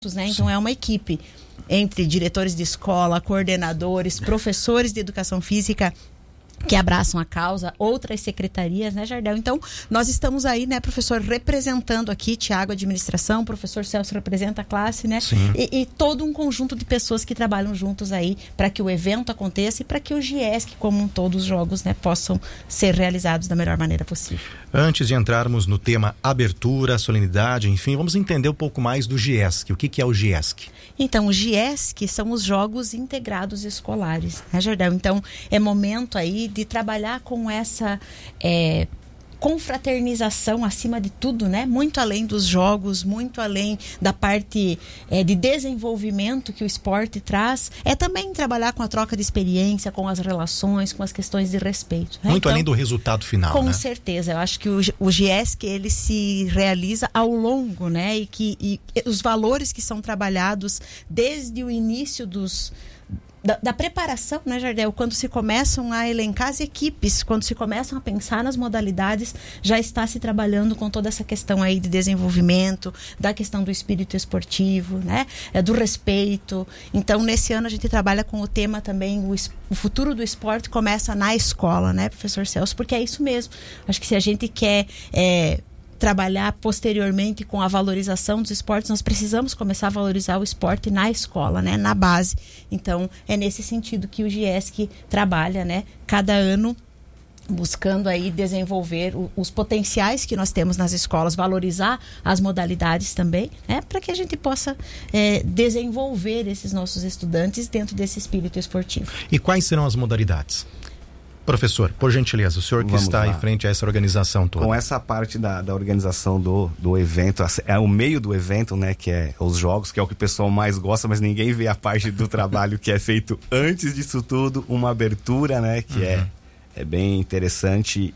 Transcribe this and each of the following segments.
né? Então é uma equipe entre diretores de escola, coordenadores, professores de educação física que abraçam a causa, outras secretarias, né, Jardel? Então, nós estamos aí, né, professor, representando aqui, Tiago, administração, professor Celso representa a classe, né? E todo um conjunto de pessoas que trabalham juntos aí para que o evento aconteça e para que o GIESC, como um todo, os jogos, né, possam ser realizados da melhor maneira possível. Antes de entrarmos no tema abertura, solenidade, enfim, vamos entender um pouco mais do GIESC. O que é o GIESC? Então, o GIESC são os Jogos Integrados Escolares, né, Jardel? Então, é momento aí de trabalhar com essa confraternização acima de tudo, né? Muito além dos jogos, muito além da parte de desenvolvimento que o esporte traz, é também trabalhar com a troca de experiência, com as relações, com as questões de respeito. Né? Muito então, além do resultado final, com né? certeza, eu acho que o GIESC, ele se realiza ao longo, né? E os valores que são trabalhados desde o início da preparação, né, Jardel? Quando se começam a elencar as equipes, quando se começam a pensar nas modalidades, já está se trabalhando com toda essa questão aí de desenvolvimento, da questão do espírito esportivo, né? Do respeito. Então, nesse ano a gente trabalha com o tema também, o futuro do esporte começa na escola, né, professor Celso? Porque é isso mesmo. Acho que se a gente quer trabalhar posteriormente com a valorização dos esportes, nós precisamos começar a valorizar o esporte na escola, né, na base. Então, é nesse sentido que o GIESC trabalha, né, cada ano buscando aí desenvolver os potenciais que nós temos nas escolas, valorizar as modalidades também, né, para que a gente possa desenvolver esses nossos estudantes dentro desse espírito esportivo. E quais serão as modalidades? Professor, por gentileza, o senhor que está em frente a essa organização toda. Com essa parte da organização do evento, é o meio do evento, né, que é os jogos, que é o que o pessoal mais gosta, mas ninguém vê a parte do trabalho que é feito antes disso tudo, uma abertura, né, que é bem interessante.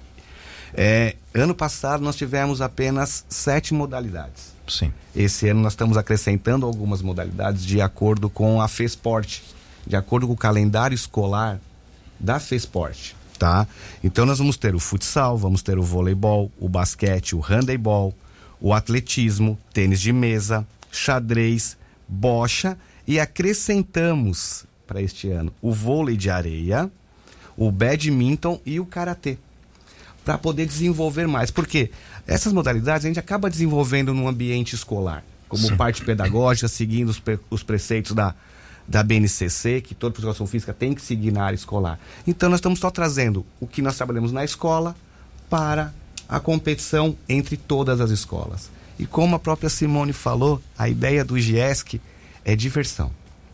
Ano passado nós tivemos apenas 7 modalidades. Sim. Esse ano nós estamos acrescentando algumas modalidades de acordo com a FESPORT, de acordo com o calendário escolar da FESPORT, tá? Então nós vamos ter o futsal, vamos ter o voleibol, o basquete, o handebol, o atletismo, tênis de mesa, xadrez, bocha, e acrescentamos para este ano o vôlei de areia, o badminton e o karatê, para poder desenvolver mais, porque essas modalidades a gente acaba desenvolvendo no ambiente escolar, como parte pedagógica, seguindo os preceitos da BNCC, que toda educação física tem que seguir na área escolar. Então nós estamos só trazendo o que nós trabalhamos na escola para a competição entre todas as escolas. E como a própria Simone falou, a ideia do GIESC é diversão.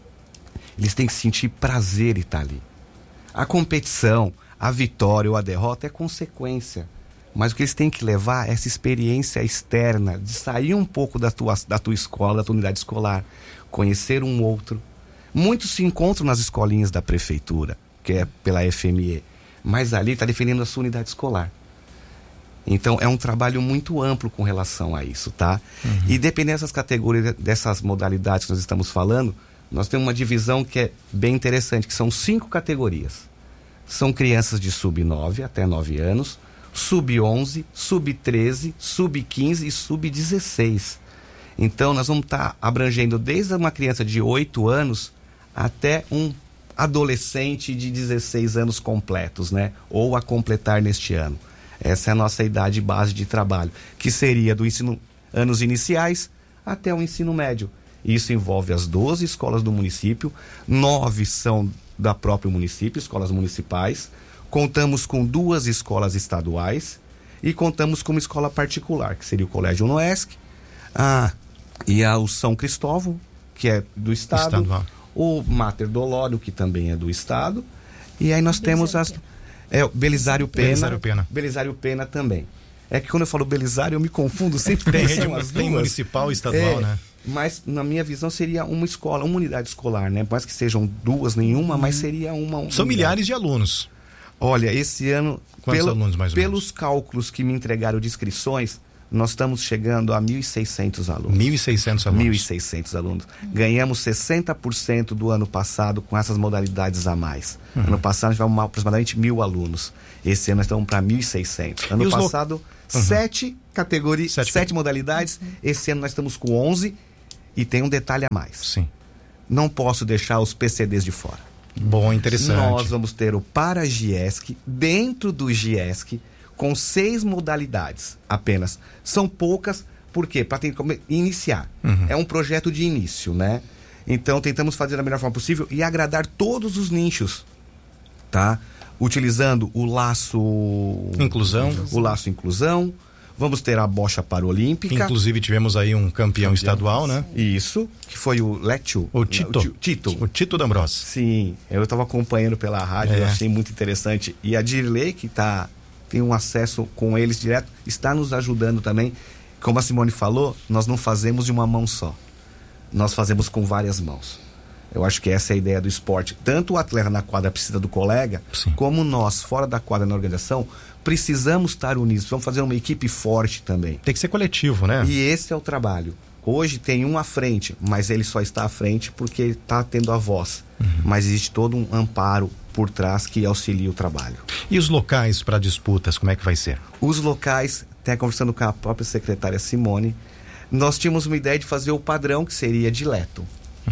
Eles têm que sentir prazer em estar ali. A competição, a vitória ou a derrota é consequência. Mas o que eles têm que levar é essa experiência externa, de sair um pouco da tua escola, da tua unidade escolar, conhecer um outro. Muitos se encontram nas escolinhas da prefeitura, que é pela FME, mas ali está defendendo a sua unidade escolar. Então é um trabalho muito amplo com relação a isso, tá? E dependendo dessas categorias, dessas modalidades que nós estamos falando, nós temos uma divisão que é bem interessante, que são 5 categorias. São crianças de sub-9 até 9 anos, sub-11, sub-13, sub-15 e sub-16. Então nós vamos estar abrangendo desde uma criança de 8 anos até um adolescente de 16 anos completos, né? Ou a completar neste ano. Essa é a nossa idade base de trabalho, que seria do ensino anos iniciais até o ensino médio. Isso envolve as 12 escolas do município, 9 são da próprio município, escolas municipais. Contamos com 2 escolas estaduais e contamos com uma escola particular, que seria o Colégio Unoesc, e o São Cristóvão, que é do estado, estadual. O Mater Dolório, que também é do estado, e aí nós temos Belisário Pena. Belisário Pena também. É que quando eu falo Belisário eu me confundo, sempre tem municipal e estadual, né? Mas na minha visão seria uma escola, uma unidade escolar, né? Mais que sejam 2, nenhuma, mas seria uma São milhares de alunos. Olha, esse ano, quantos alunos mais ou menos? Pelos cálculos que me entregaram de inscrições, nós estamos chegando a 1.600 alunos. 1.600 alunos. 1.600 alunos. Ganhamos 60% do ano passado com essas modalidades a mais. Ano passado nós tivemos aproximadamente 1.000 alunos. Esse ano nós estamos para 1.600. Ano passado, 7 categorias, 7 modalidades. Esse ano nós estamos com 11 E tem um detalhe a mais. Sim. Não posso deixar os PCDs de fora. Bom, interessante. Nós vamos ter o Para-GIESC dentro do GIESC com 6 modalidades apenas. São poucas, por quê? Para iniciar. É um projeto de início, né? Então tentamos fazer da melhor forma possível e agradar todos os nichos, tá? Utilizando o laço... Inclusão. O laço inclusão. Vamos ter a bocha paralímpica. Inclusive tivemos aí um campeão estadual, né? Isso, que foi o Létio. O Tito. O Tito D'Ambrossi. Sim, eu estava acompanhando pela rádio, eu achei muito interessante. E a Dirley, que tem um acesso com eles direto, está nos ajudando também. Como a Simone falou, nós não fazemos de uma mão só. Nós fazemos com várias mãos. Eu acho que essa é a ideia do esporte. Tanto o atleta na quadra precisa do colega, sim, como nós, fora da quadra na organização, precisamos estar unidos. Vamos fazer uma equipe forte também. Tem que ser coletivo, né? E esse é o trabalho. Hoje tem um à frente, mas ele só está à frente porque está tendo a voz. Mas existe todo um amparo por trás que auxilia o trabalho. E os locais para disputas, como é que vai ser? Os locais, até conversando com a própria secretária Simone, nós tínhamos uma ideia de fazer o padrão, que seria dileto.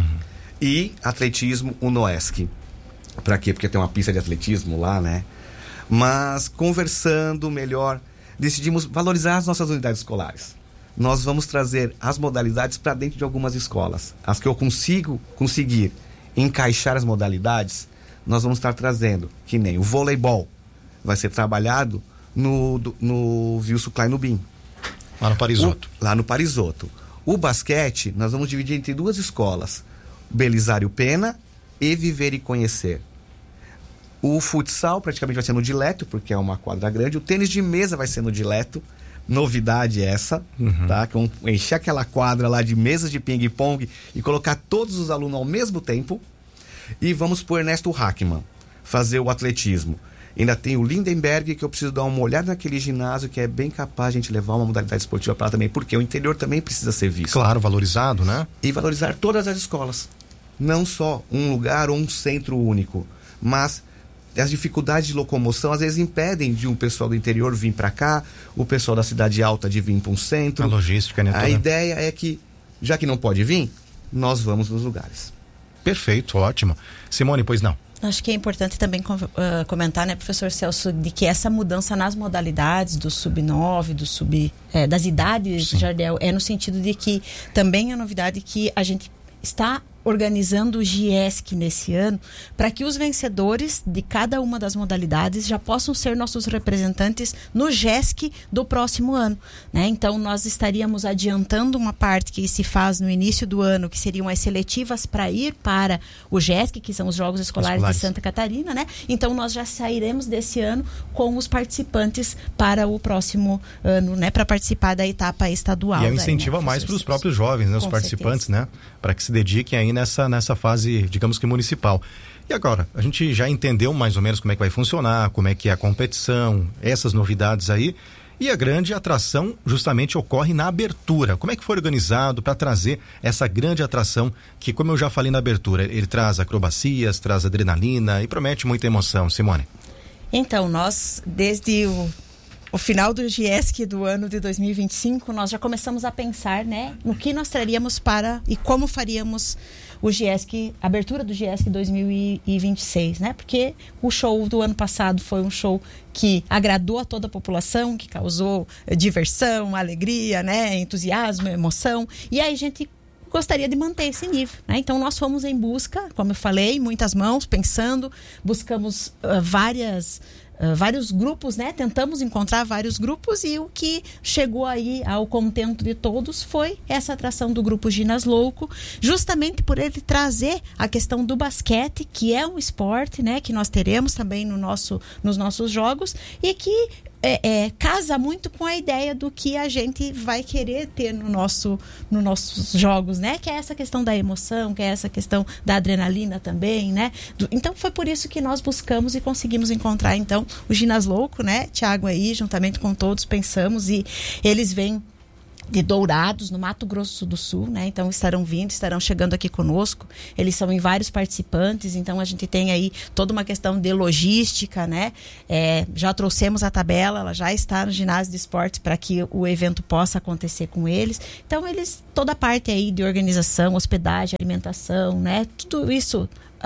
E atletismo UNOESC. Para quê? Porque tem uma pista de atletismo lá, né? Mas conversando melhor, decidimos valorizar as nossas unidades escolares. Nós vamos trazer as modalidades para dentro de algumas escolas. As que eu conseguir encaixar as modalidades, nós vamos estar trazendo, que nem o voleibol vai ser trabalhado no Wilson Klein Nubim. Lá no Parisotto. Lá no Parisotto. O basquete, nós vamos dividir entre 2 escolas. Belisário Pena e Viver e Conhecer. O futsal praticamente vai ser no Dileto, porque é uma quadra grande. O tênis de mesa vai ser no Dileto. Novidade essa, tá? Que vamos encher aquela quadra lá de mesas de ping-pong e colocar todos os alunos ao mesmo tempo. E vamos pro Ernesto Hackman fazer o atletismo. Ainda tem o Lindenberg, que eu preciso dar uma olhada naquele ginásio, que é bem capaz de a gente levar uma modalidade esportiva para lá também, porque o interior também precisa ser visto. Claro, valorizado, né? E valorizar todas as escolas. Não só um lugar ou um centro único, mas as dificuldades de locomoção às vezes impedem de um pessoal do interior vir para cá, o pessoal da cidade alta de vir para um centro. A logística, né? A ideia é que, já que não pode vir, nós vamos nos lugares. Perfeito, ótimo. Simone, pois não? Acho que é importante também comentar, né, professor Celso, de que essa mudança nas modalidades do sub-9, das idades, Jardel, é no sentido de que também é novidade que a gente está organizando o GIESC nesse ano para que os vencedores de cada uma das modalidades já possam ser nossos representantes no GESC do próximo ano, né? Então nós estaríamos adiantando uma parte que se faz no início do ano, que seriam as seletivas para ir para o GESC, que são os Jogos Escolares de Santa Catarina, né? Então nós já sairemos desse ano com os participantes para o próximo ano, né? Para participar da etapa estadual. E é um incentivo a mais para os próprios jovens, né? Os participantes, né? Para que se dediquem aí nessa fase, digamos que municipal. E agora, a gente já entendeu mais ou menos como é que vai funcionar, como é que é a competição, essas novidades aí, e a grande atração justamente ocorre na abertura. Como é que foi organizado para trazer essa grande atração que, como eu já falei na abertura, ele traz acrobacias, traz adrenalina e promete muita emoção, Simone? Então, nós, desde o final do GIESC do ano de 2025, nós já começamos a pensar, né, no que nós traríamos para e como faríamos o GIESC, a abertura do GIESC 2026, né? Porque o show do ano passado foi um show que agradou a toda a população, que causou diversão, alegria, né, entusiasmo, emoção. E aí a gente gostaria de manter esse nível, né? Então nós fomos em busca, como eu falei, muitas mãos, pensando, buscamos vários grupos, né? Tentamos encontrar vários grupos e o que chegou aí ao contento de todos foi essa atração do grupo Ginas Louco, justamente por ele trazer a questão do basquete, que é um esporte, né? Que nós teremos também nos nossos jogos e que casa muito com a ideia do que a gente vai querer ter nos nossos jogos, né? Que é essa questão da emoção, que é essa questão da adrenalina também, né? Então foi por isso que nós buscamos e conseguimos encontrar então o Ginas Louco, né? Tiago aí, juntamente com todos, pensamos e eles vêm de Dourados, no Mato Grosso do Sul, né? Então estarão chegando aqui conosco. Eles são em vários participantes, então a gente tem aí toda uma questão de logística, né? Já trouxemos a tabela, ela já está no ginásio de esportes para que o evento possa acontecer com eles. Então toda a parte aí de organização, hospedagem, alimentação, né? Tudo isso,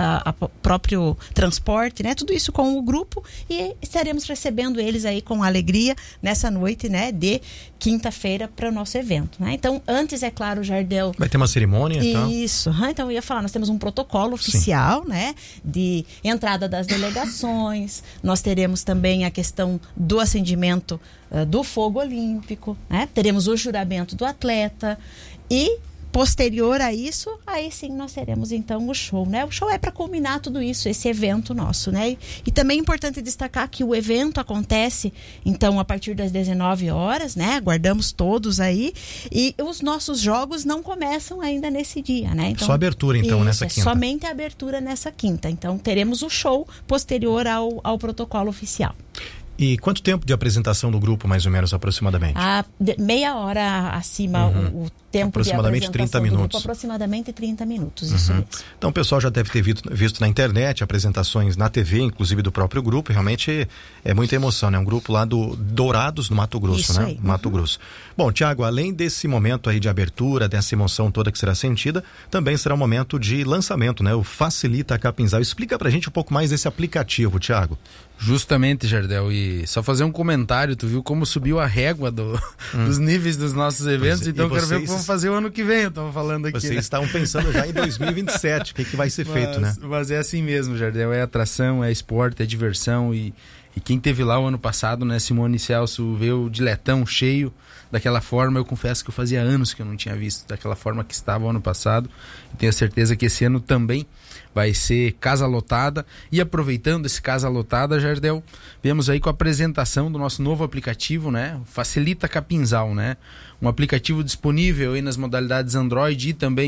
próprio transporte, né? Tudo isso com o grupo, e estaremos recebendo eles aí com alegria nessa noite, né? De quinta-feira para o nosso evento, né? Então, antes, é claro, Jardel... Vai ter uma cerimônia, então? Isso. Então, eu ia falar, nós temos um protocolo oficial, sim, né? De entrada das delegações, nós teremos também a questão do acendimento do fogo olímpico, né? Teremos o juramento do atleta e... Posterior a isso, aí sim nós teremos então o show, né? O show é para culminar tudo isso, esse evento nosso, né? E também é importante destacar que o evento acontece, então, a partir das 19 horas, né? Aguardamos todos aí. E os nossos jogos não começam ainda nesse dia, né? Então, só abertura, então, nessa quinta. Somente a abertura nessa quinta. Então, teremos o show posterior ao protocolo oficial. E quanto tempo de apresentação do grupo, mais ou menos, aproximadamente? Meia hora acima, o tempo aproximadamente de apresentação 30 minutos. do grupo, aproximadamente 30 minutos, isso mesmo. Então o pessoal já deve ter visto na internet apresentações na TV, inclusive do próprio grupo, e realmente é muita emoção, né? Um grupo lá do Dourados, no Mato Grosso, isso, né? Aí. Mato Grosso. Bom, Tiago, além desse momento aí de abertura, dessa emoção toda que será sentida, também será um momento de lançamento, né? O Facilita Capinzal. Explica pra gente um pouco mais desse aplicativo, Tiago. Justamente, Jardel, e só fazer um comentário, tu viu como subiu a régua dos níveis dos nossos eventos, então quero ver o que vamos fazer o ano que vem, eu tava falando aqui. Vocês estavam pensando já em 2027, o que vai ser feito, né? Mas é assim mesmo, Jardel, é atração, é esporte, é diversão, e quem teve lá o ano passado, né, Simone e Celso, vê o diletão cheio daquela forma. Eu confesso que eu fazia anos que eu não tinha visto daquela forma que estava o ano passado, e tenho certeza que esse ano também vai ser casa lotada. E aproveitando esse casa lotada, Jardel, viemos aí com a apresentação do nosso novo aplicativo, né? Facilita Capinzal, né? Um aplicativo disponível aí nas modalidades Android e também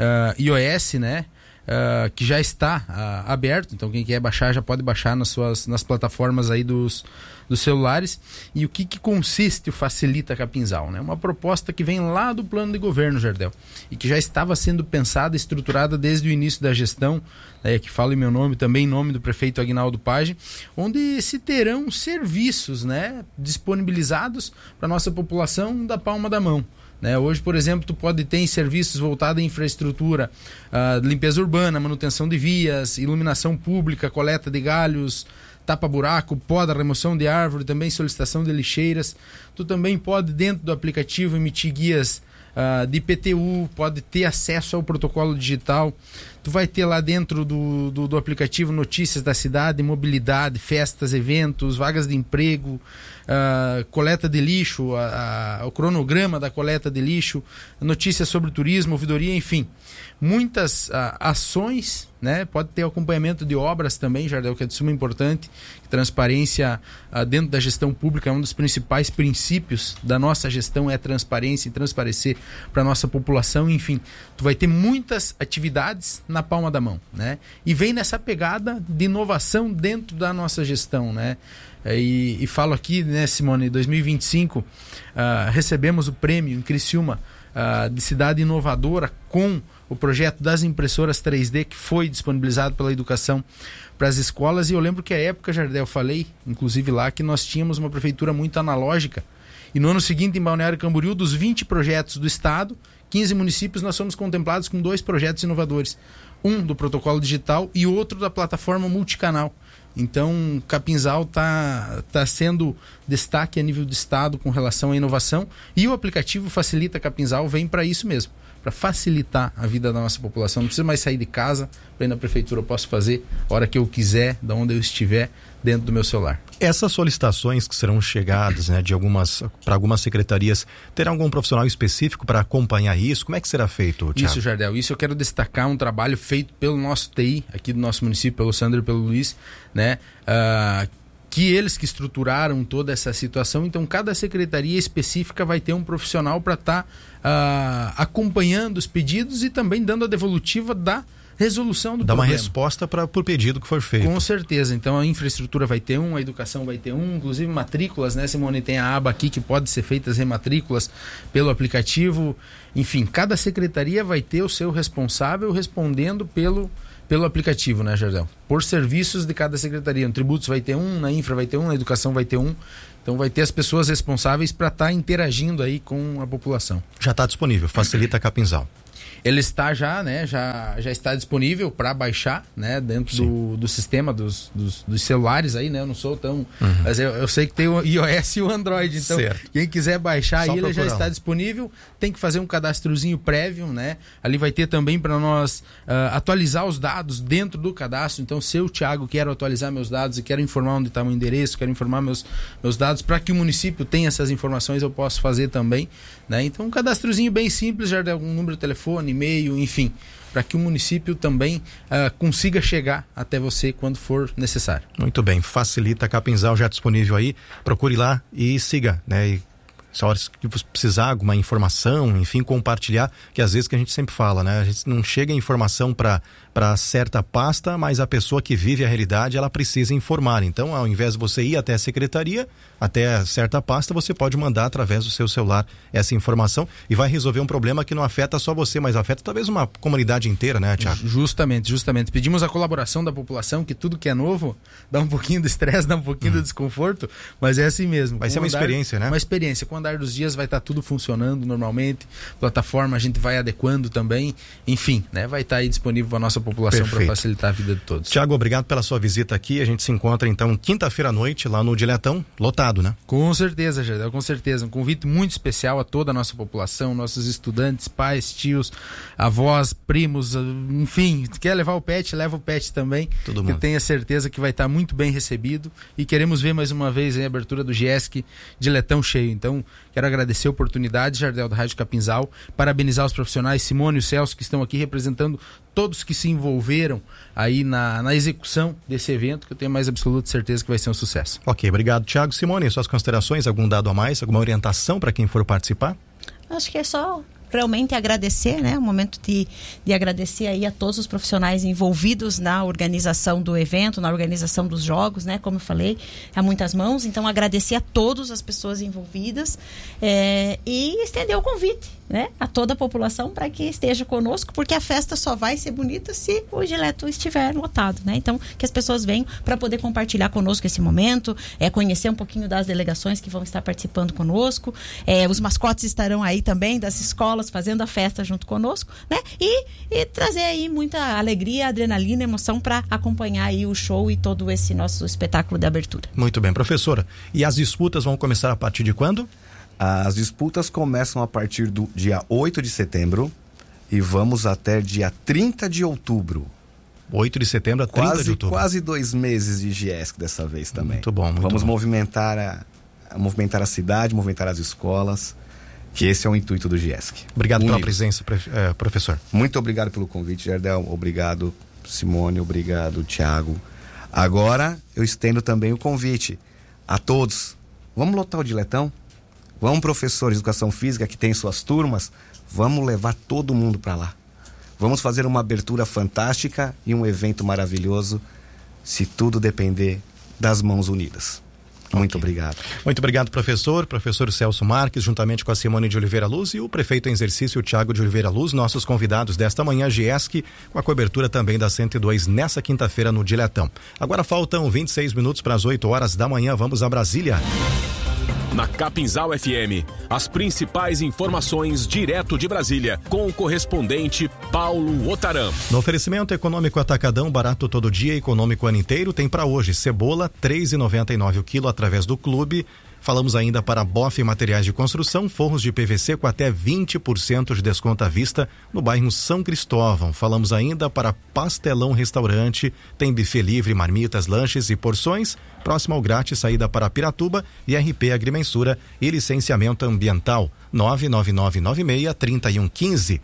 iOS, né? Que já está aberto, então quem quer baixar já pode baixar nas plataformas aí dos celulares. E o que consiste o Facilita Capinzal, né? Uma proposta que vem lá do plano de governo, Jardel, e que já estava sendo pensada e estruturada desde o início da gestão, né? Que falo em meu nome, também em nome do prefeito Aguinaldo Page, onde se terão serviços, né, disponibilizados para a nossa população da palma da mão. Hoje, por exemplo, tu pode ter serviços voltados à infraestrutura, limpeza urbana, manutenção de vias, iluminação pública, coleta de galhos, tapa-buraco, poda, remoção de árvore, também solicitação de lixeiras. Tu também pode, dentro do aplicativo, emitir guias de IPTU, pode ter acesso ao protocolo digital. Tu vai ter lá dentro do aplicativo notícias da cidade, mobilidade, festas, eventos, vagas de emprego, coleta de lixo, o cronograma da coleta de lixo, notícias sobre turismo, ouvidoria, enfim. Muitas ações, né? Pode ter acompanhamento de obras também, Jardel, que é de suma importância. Transparência dentro da gestão pública é um dos principais princípios da nossa gestão, é a transparência e transparecer para a nossa população. Enfim, tu vai ter muitas atividades na palma da mão, né? E vem nessa pegada de inovação dentro da nossa gestão, né? E falo aqui, né, Simone, em 2025 recebemos o prêmio em Criciúma de cidade inovadora com o projeto das impressoras 3D, que foi disponibilizado pela educação para as escolas. E eu lembro que à época, Jardel, eu falei, inclusive lá, que nós tínhamos uma prefeitura muito analógica. E no ano seguinte, em Balneário Camboriú, dos 20 projetos do estado, 15 municípios, nós fomos contemplados com 2 projetos inovadores. Um do protocolo digital e outro da plataforma multicanal. Então, Capinzal tá sendo destaque a nível de estado com relação à inovação, e o aplicativo Facilita Capinzal vem para isso mesmo, para facilitar a vida da nossa população. Não precisa mais sair de casa para ir na prefeitura, eu posso fazer a hora que eu quiser, da onde eu estiver, dentro do meu celular. Essas solicitações que serão chegadas, né, para algumas secretarias, terá algum profissional específico para acompanhar isso? Como é que será feito, Thiago? Isso, Jardel, isso eu quero destacar, um trabalho feito pelo nosso TI, aqui do nosso município, pelo Sandro e pelo Luiz, né? que eles que estruturaram toda essa situação. Então cada secretaria específica vai ter um profissional para estar acompanhando os pedidos e também dando a devolutiva da resolução do problema. Dá uma resposta para o pedido que for feito. Com certeza. Então a infraestrutura vai ter a educação vai ter inclusive matrículas, né, Simone? Tem a aba aqui que pode ser feitas rematrículas pelo aplicativo. Enfim, cada secretaria vai ter o seu responsável respondendo pelo aplicativo, né, Jardel? Por serviços de cada secretaria. No tributos vai ter na infra vai ter na educação vai ter Então vai ter as pessoas responsáveis para estar interagindo aí com a população. Já está disponível, Facilita Capinzal. Ele está já, né? Já está disponível para baixar, né? Dentro do sistema dos celulares aí, né? Eu não sou tão... Mas eu sei que tem o iOS e o Android, então certo. Quem quiser baixar aí, ele já está disponível. Tem que fazer um cadastrozinho prévio, né? Ali vai ter também para nós atualizar os dados dentro do cadastro. Então, se eu, Thiago, quero atualizar meus dados e quero informar onde está meu endereço, quero informar meus dados para que o município tenha essas informações, eu posso fazer também, né? Então, um cadastrozinho bem simples, já de algum número de telefone, e-mail, enfim, para que o município também consiga chegar até você quando for necessário. Muito bem, Facilita Capinzal já disponível aí, procure lá e siga, né? E se a hora que você precisar alguma informação, enfim, compartilhar, que às vezes que a gente sempre fala, né? A gente não chega informação para certa pasta, mas a pessoa que vive a realidade, ela precisa informar. Então, ao invés de você ir até a secretaria, até certa pasta, você pode mandar através do seu celular essa informação e vai resolver um problema que não afeta só você, mas afeta talvez uma comunidade inteira, né, Thiago? Justamente. Pedimos a colaboração da população, que tudo que é novo dá um pouquinho de estresse, dá um pouquinho de desconforto, mas é assim mesmo. Vai ser uma experiência, né? Uma experiência. Com o andar dos dias vai estar tudo funcionando normalmente, plataforma a gente vai adequando também, enfim, né? Vai estar aí disponível para a nossa população para facilitar a vida de todos. Thiago, obrigado pela sua visita aqui. A gente se encontra então quinta-feira à noite lá no Diletão, lotado, né? Com certeza, Jardel, com certeza. Um convite muito especial a toda a nossa população, nossos estudantes, pais, tios, avós, primos, enfim, quer levar o pet, leva o pet também. Todo mundo. Eu tenho certeza que vai estar muito bem recebido e queremos ver mais uma vez a abertura do GESC Diletão cheio. Então, quero agradecer a oportunidade, Jardel, da Rádio Capinzal, parabenizar os profissionais Simone e o Celso que estão aqui representando todos que se envolveram aí na execução desse evento, que eu tenho mais absoluta certeza que vai ser um sucesso. Ok, obrigado, Thiago. Simone, suas considerações, algum dado a mais, alguma orientação para quem for participar? Acho que é só realmente agradecer, né? Um momento de agradecer aí a todos os profissionais envolvidos na organização do evento, na organização dos jogos, né? Como eu falei, há muitas mãos, então agradecer a todas as pessoas envolvidas e estender o convite, né? A toda a população para que esteja conosco, porque a festa só vai ser bonita se o Dileto estiver lotado, né? Então, que as pessoas venham para poder compartilhar conosco esse momento, conhecer um pouquinho das delegações que vão estar participando conosco, os mascotes estarão aí também das escolas fazendo a festa junto conosco, né? E trazer aí muita alegria, adrenalina, emoção para acompanhar aí o show e todo esse nosso espetáculo de abertura. Muito bem, professora. E as disputas vão começar a partir de quando? As disputas começam a partir do dia 8 de setembro e vamos até dia 30 de outubro. 8 de setembro a 30 de outubro. Quase 2 meses de GESC dessa vez também. Muito bom, muito Vamos bom. movimentar a cidade, movimentar as escolas, que esse é o intuito do GESC. Obrigado pela presença, professor. Muito obrigado pelo convite, Jardel. Obrigado, Simone. Obrigado, Thiago. Agora eu estendo também o convite a todos. Vamos lotar o Diletão? Vamos, professores de educação física que tem suas turmas, vamos levar todo mundo para lá. Vamos fazer uma abertura fantástica e um evento maravilhoso, se tudo depender das mãos unidas. Muito obrigado. Muito obrigado, professor Celso Marques, juntamente com a Simone de Oliveira Luz e o prefeito em exercício, Thiago de Oliveira Luz, nossos convidados desta manhã, GESC, com a cobertura também da 102 nessa quinta-feira no Diletão. Agora faltam 26 minutos para as 8 horas da manhã, vamos a Brasília. Na Capinzal FM, as principais informações direto de Brasília, com o correspondente Paulo Otaram. No oferecimento econômico Atacadão, barato todo dia, econômico o ano inteiro, tem para hoje cebola, R$3,99 o quilo através do clube. Falamos ainda para Boff Materiais de Construção, forros de PVC com até 20% de desconto à vista no bairro São Cristóvão. Falamos ainda para Pastelão Restaurante, tem buffet livre, marmitas, lanches e porções. Próximo ao grátis, saída para Piratuba e RP Agrimensura e licenciamento ambiental 99996-3115.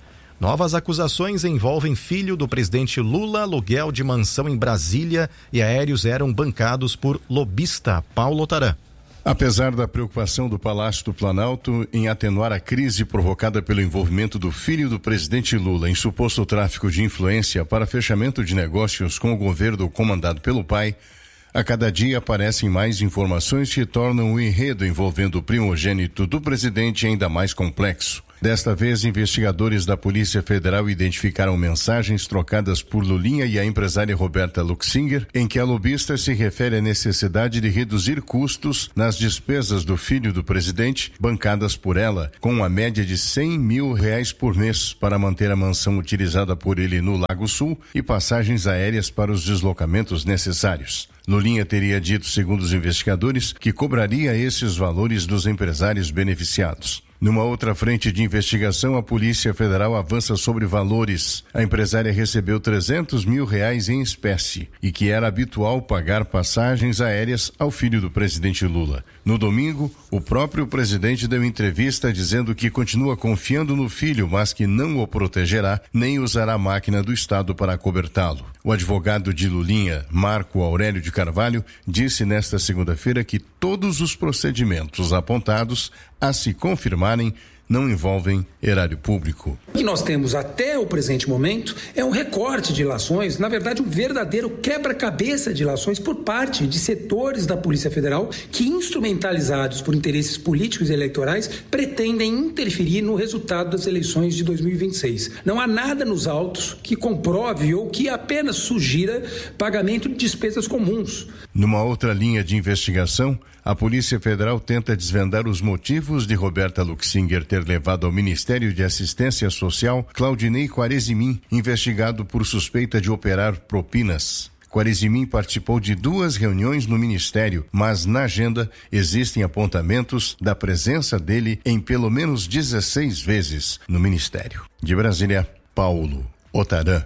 Novas acusações envolvem filho do presidente Lula, aluguel de mansão em Brasília e aéreos eram bancados por lobista. Paulo Otaran. Apesar da preocupação do Palácio do Planalto em atenuar a crise provocada pelo envolvimento do filho do presidente Lula em suposto tráfico de influência para fechamento de negócios com o governo comandado pelo pai, a cada dia aparecem mais informações que tornam o enredo envolvendo o primogênito do presidente ainda mais complexo. Desta vez, investigadores da Polícia Federal identificaram mensagens trocadas por Lulinha e a empresária Roberta Luxinger, em que a lobista se refere à necessidade de reduzir custos nas despesas do filho do presidente, bancadas por ela, com uma média de R$100 mil por mês para manter a mansão utilizada por ele no Lago Sul e passagens aéreas para os deslocamentos necessários. Lulinha teria dito, segundo os investigadores, que cobraria esses valores dos empresários beneficiados. Numa outra frente de investigação, a Polícia Federal avança sobre valores. A empresária recebeu R$300 mil em espécie e que era habitual pagar passagens aéreas ao filho do presidente Lula. No domingo, o próprio presidente deu entrevista dizendo que continua confiando no filho, mas que não o protegerá nem usará a máquina do Estado para acobertá-lo. O advogado de Lulinha, Marco Aurélio de Carvalho, disse nesta segunda-feira que todos os procedimentos apontados a se confirmarem não envolvem erário público. O que nós temos até o presente momento é um recorte de ilações, na verdade um verdadeiro quebra-cabeça de ilações por parte de setores da Polícia Federal que, instrumentalizados por interesses políticos e eleitorais, pretendem interferir no resultado das eleições de 2026. Não há nada nos autos que comprove ou que apenas sugira pagamento de despesas comuns. Numa outra linha de investigação, a Polícia Federal tenta desvendar os motivos de Roberta Luxinger ter levado ao Ministério de Assistência Social Claudinei Quaresimin, investigado por suspeita de operar propinas. Quaresimin participou de 2 reuniões no Ministério, mas na agenda existem apontamentos da presença dele em pelo menos 16 vezes no Ministério. De Brasília, Paulo Otaran.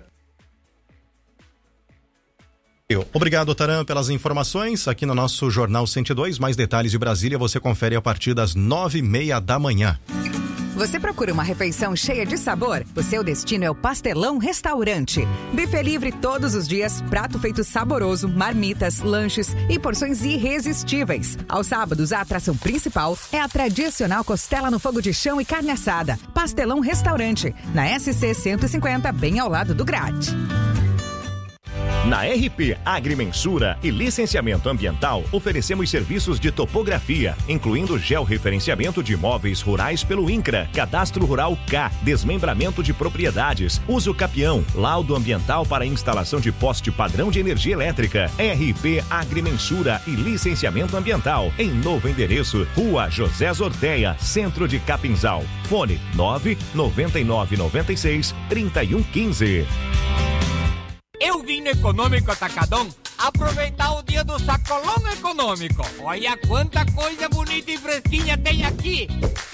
Obrigado, Otaran, pelas informações. Aqui no nosso Jornal 102, mais detalhes de Brasília você confere a partir das 9:30 da manhã. Você procura uma refeição cheia de sabor? O seu destino é o Pastelão Restaurante. Buffet livre todos os dias, prato feito saboroso, marmitas, lanches e porções irresistíveis. Aos sábados, a atração principal é a tradicional costela no fogo de chão e carne assada. Pastelão Restaurante, na SC 150, bem ao lado do Grade. Na RP Agrimensura e Licenciamento Ambiental, oferecemos serviços de topografia, incluindo georreferenciamento de imóveis rurais pelo INCRA, Cadastro Rural K, desmembramento de propriedades, uso capião, laudo ambiental para instalação de poste padrão de energia elétrica. RP Agrimensura e Licenciamento Ambiental, em novo endereço, Rua José Zorteia, Centro de Capinzal. Fone 99996-3115. Eu vim no Econômico Atacadão aproveitar o dia do sacolão econômico. Olha quanta coisa bonita e fresquinha tem aqui.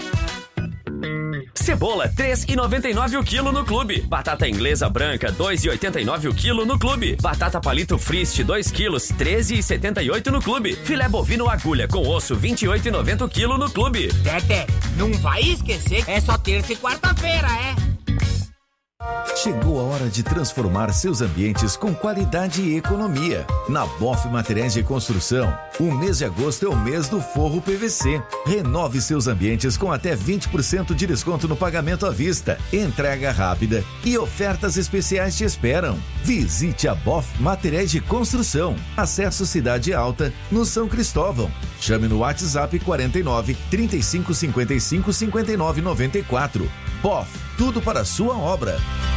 Cebola, R$3,99 o quilo no Clube. Batata inglesa branca, R$2,89 o quilo no Clube. Batata palito Frist, 2 quilos, R$13,78 no Clube. Filé bovino agulha com osso, R$28,90 o quilo no Clube. Tete, não vai esquecer, é só terça e quarta-feira, é? Chegou a hora de transformar seus ambientes com qualidade e economia. Na Boff Materiais de Construção, o mês de agosto é o mês do forro PVC. Renove seus ambientes com até 20% de desconto no pagamento à vista, entrega rápida e ofertas especiais te esperam. Visite a Boff Materiais de Construção. Acesso Cidade Alta, no São Cristóvão. Chame no WhatsApp 49 35 55 59 94. Boff, tudo para a sua obra.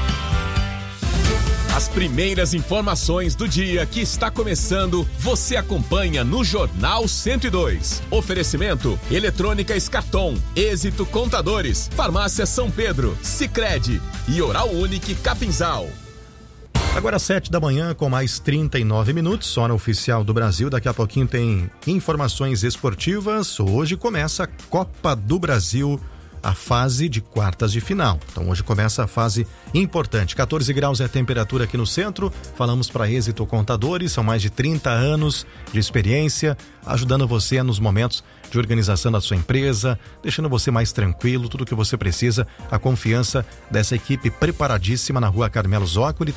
As primeiras informações do dia que está começando, você acompanha no Jornal 102. Oferecimento: Eletrônica Escarton, Êxito Contadores, Farmácia São Pedro, Sicredi e Oral Unique Capinzal. Agora 7 da manhã com mais 39 minutos, hora oficial do Brasil. Daqui a pouquinho tem informações esportivas. Hoje começa a Copa do Brasil a fase de quartas de final. Então hoje começa a fase importante. 14 graus é a temperatura aqui no centro. Falamos para Êxito Contadores, são mais de 30 anos de experiência, ajudando você nos momentos de organização da sua empresa, deixando você mais tranquilo, tudo o que você precisa, a confiança dessa equipe preparadíssima na Rua Carmelo Zócoli,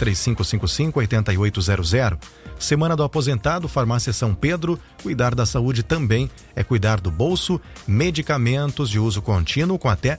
3555-8800. Semana do Aposentado, Farmácia São Pedro. Cuidar da saúde também é cuidar do bolso. Medicamentos de uso contínuo com até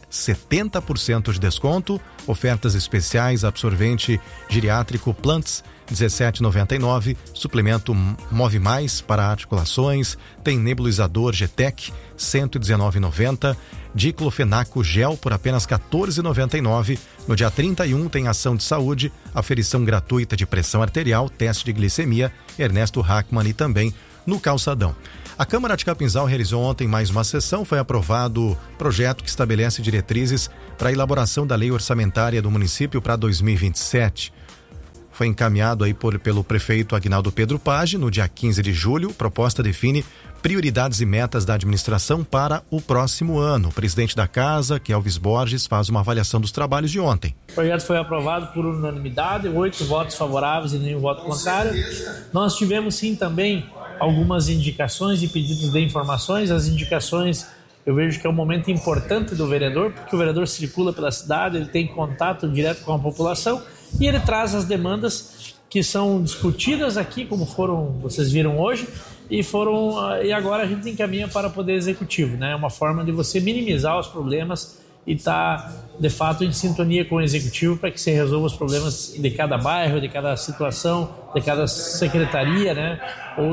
70% de desconto. Ofertas especiais, absorvente geriátrico Plants, R$17,99. Suplemento Move Mais para articulações. Tem nebulizador GTEC, R$119,90. Diclofenaco Gel por apenas R$14,99. No dia 31 tem ação de saúde, aferição gratuita de pressão arterial, teste de glicemia, Ernesto Hackman e também no Calçadão. A Câmara de Capinzal realizou ontem mais uma sessão, foi aprovado projeto que estabelece diretrizes para a elaboração da lei orçamentária do município para 2027. Foi encaminhado aí pelo prefeito Aguinaldo Pedro Page no dia 15 de julho. Proposta define prioridades e metas da administração para o próximo ano. O presidente da casa, Kelvis Borges, faz uma avaliação dos trabalhos de ontem. O projeto foi aprovado por unanimidade, 8 votos favoráveis e nenhum voto contrário. Nós tivemos sim também algumas indicações e pedidos de informações. As indicações, eu vejo que é um momento importante do vereador, porque o vereador circula pela cidade, ele tem contato direto com a população e ele traz as demandas que são discutidas aqui, como vocês viram hoje, e agora a gente encaminha para o Poder Executivo, né? É uma forma de você minimizar os problemas e estar, de fato, em sintonia com o Executivo para que se resolva os problemas de cada bairro, de cada situação, de cada secretaria, né?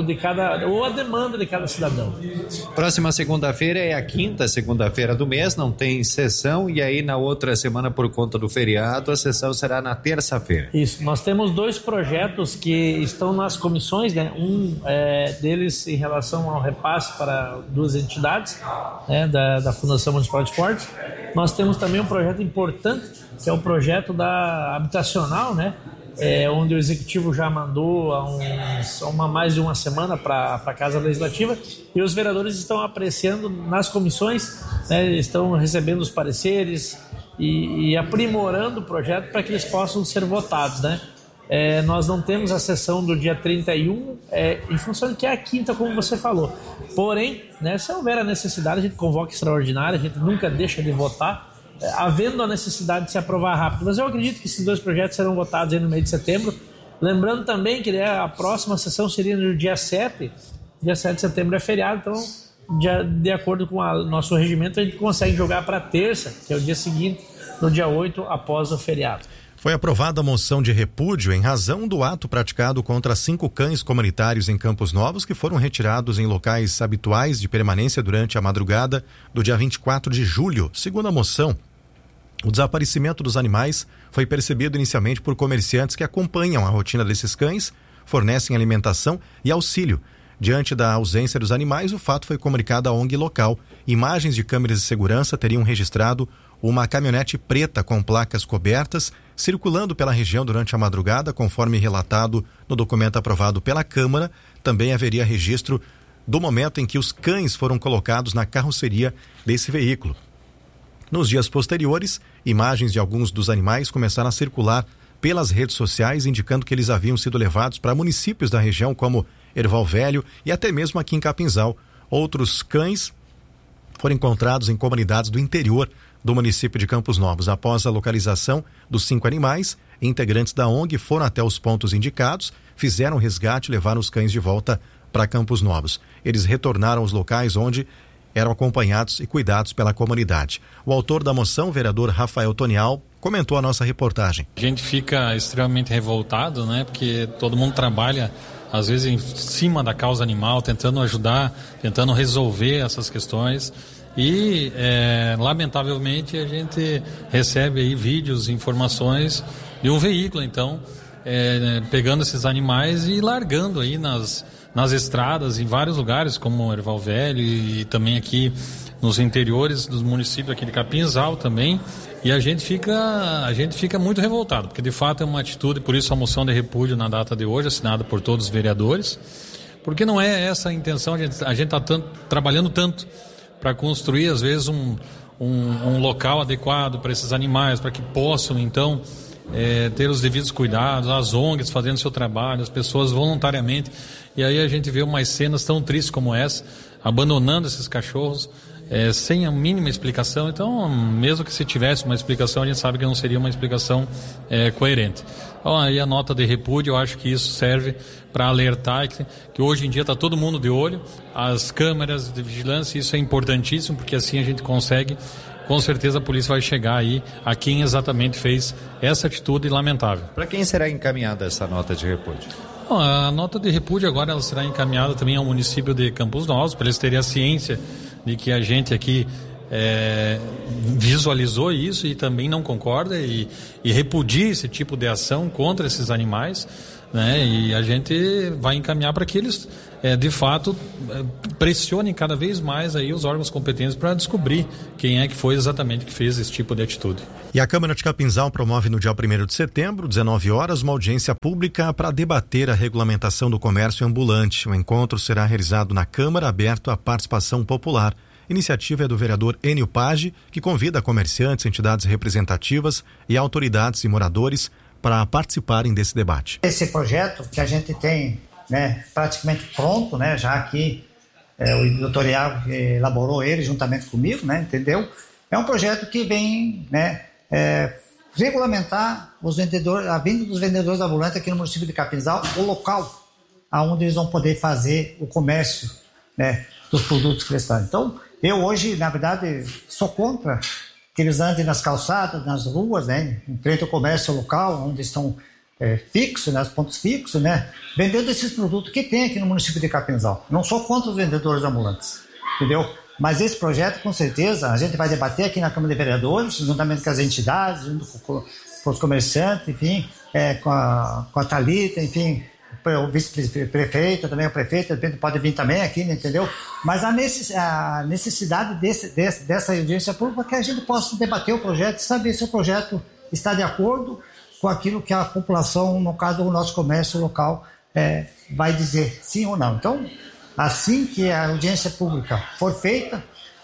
Ou a demanda de cada cidadão. Próxima segunda-feira é a quinta segunda-feira do mês, não tem sessão, e aí na outra semana, por conta do feriado, a sessão será na terça-feira. Isso, nós temos 2 projetos que estão nas comissões, né? Um deles em relação ao repasse para 2 entidades, né? da Fundação Municipal de Esportes. Nós temos também um projeto importante, que é o projeto da habitacional, né? Onde o Executivo já mandou há mais de uma semana para a Casa Legislativa, e os vereadores estão apreciando nas comissões, né? Estão recebendo os pareceres e aprimorando o projeto para que eles possam ser votados, né? Nós não temos a sessão do dia 31, em função de que é a quinta, como você falou. Porém, né, se houver a necessidade, a gente convoca extraordinária, a gente nunca deixa de votar, havendo a necessidade de se aprovar rápido. Mas eu acredito que esses 2 projetos serão votados aí no mês de setembro. Lembrando também que a próxima sessão seria no dia 7. Dia 7 de setembro é feriado, então, de acordo com o nosso regimento, a gente consegue jogar para terça, que é o dia seguinte, no dia 8, após o feriado. Foi aprovada a moção de repúdio em razão do ato praticado contra 5 cães comunitários em Campos Novos que foram retirados em locais habituais de permanência durante a madrugada do dia 24 de julho. Segundo a moção, o desaparecimento dos animais foi percebido inicialmente por comerciantes que acompanham a rotina desses cães, fornecem alimentação e auxílio. Diante da ausência dos animais, o fato foi comunicado à ONG local. Imagens de câmeras de segurança teriam registrado uma caminhonete preta com placas cobertas circulando pela região durante a madrugada, conforme relatado no documento aprovado pela Câmara. Também haveria registro do momento em que os cães foram colocados na carroceria desse veículo. Nos dias posteriores, imagens de alguns dos animais começaram a circular pelas redes sociais, indicando que eles haviam sido levados para municípios da região, como Erval Velho e até mesmo aqui em Capinzal. Outros cães foram encontrados em comunidades do interior do município de Campos Novos. Após a localização dos 5 animais, integrantes da ONG foram até os pontos indicados, fizeram o resgate e levaram os cães de volta para Campos Novos. Eles retornaram aos locais onde eram acompanhados e cuidados pela comunidade. O autor da moção, o vereador Rafael Tonial, comentou a nossa reportagem. A gente fica extremamente revoltado, né? Porque todo mundo trabalha, às vezes, em cima da causa animal, tentando ajudar, tentando resolver essas questões. E, lamentavelmente, a gente recebe aí vídeos, informações de um veículo, então, pegando esses animais e largando aí nas estradas, em vários lugares, como Erval Velho e também aqui nos interiores dos municípios aqui de Capinzal também. E a gente fica muito revoltado, porque de fato é uma atitude, por isso a moção de repúdio na data de hoje, assinada por todos os vereadores, porque não é essa a intenção, a gente está trabalhando tanto para construir, às vezes, um local adequado para esses animais, para que possam então ter os devidos cuidados, as ONGs fazendo seu trabalho, as pessoas voluntariamente, e aí a gente vê umas cenas tão tristes como essa, abandonando esses cachorros sem a mínima explicação. Então, mesmo que se tivesse uma explicação, a gente sabe que não seria uma explicação coerente. Então, aí a nota de repúdio, eu acho que isso serve para alertar que hoje em dia está todo mundo de olho, as câmeras de vigilância, isso é importantíssimo, porque assim a gente consegue, com certeza a polícia vai chegar aí a quem exatamente fez essa atitude lamentável. Para quem será encaminhada essa nota de repúdio? Bom, a nota de repúdio agora ela será encaminhada também ao município de Campos Novos, para eles terem a ciência de que a gente aqui visualizou isso e também não concorda e repudia esse tipo de ação contra esses animais, né? E a gente vai encaminhar para que eles de fato pressionem cada vez mais aí os órgãos competentes para descobrir quem é que foi exatamente que fez esse tipo de atitude. E a Câmara de Capinzal promove no dia 1º de setembro, 19 horas, uma audiência pública para debater a regulamentação do comércio ambulante. O encontro será realizado na Câmara, aberto à participação popular. Iniciativa é do vereador Enio Page, que convida comerciantes, entidades representativas e autoridades e moradores para participarem desse debate. Esse projeto que a gente tem, né, praticamente pronto, né, já que o doutor Iago elaborou ele juntamente comigo, né, entendeu? É um projeto que vem, né, regulamentar os vendedores, a vinda dos vendedores ambulantes aqui no município de Capinzal, o local aonde eles vão poder fazer o comércio, né, dos produtos que eles estão. Então, eu hoje, na verdade, sou contra que eles andem nas calçadas, nas ruas, né, em frente ao comércio local, onde estão fixos, né, os pontos fixos, né, vendendo esses produtos que tem aqui no município de Capinzal. Não sou contra os vendedores ambulantes, entendeu? Mas esse projeto, com certeza, a gente vai debater aqui na Câmara de Vereadores, juntamente com as entidades, junto com os comerciantes, enfim, com a Thalita, enfim, o vice-prefeito, também o prefeito, pode vir também aqui, entendeu? Mas a necessidade dessa audiência pública é que a gente possa debater o projeto e saber se o projeto está de acordo com aquilo que a população, no caso do nosso comércio local, vai dizer sim ou não. Então, assim que a audiência pública for feita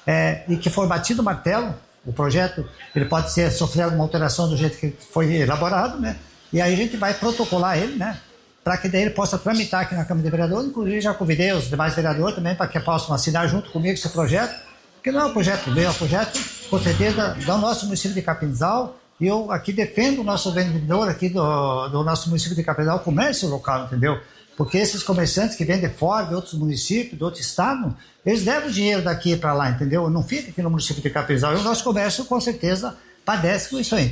e que for batido o martelo, o projeto ele pode sofrer alguma alteração do jeito que foi elaborado, né? E aí a gente vai protocolar ele, né? Para que daí ele possa tramitar aqui na Câmara de Vereadores. Inclusive já convidei os demais vereadores também para que possam assinar junto comigo esse projeto, que não é um projeto meu, é um projeto, com certeza, do nosso município de Capinzal. E eu aqui defendo o nosso vendedor aqui do nosso município de Capinzal, o comércio local, entendeu? Porque esses comerciantes que vêm de fora, de outros municípios, de outro estado, eles levam o dinheiro daqui para lá, entendeu? Não fica aqui no município de Capinzal. E o nosso comércio, com certeza, padece com isso aí.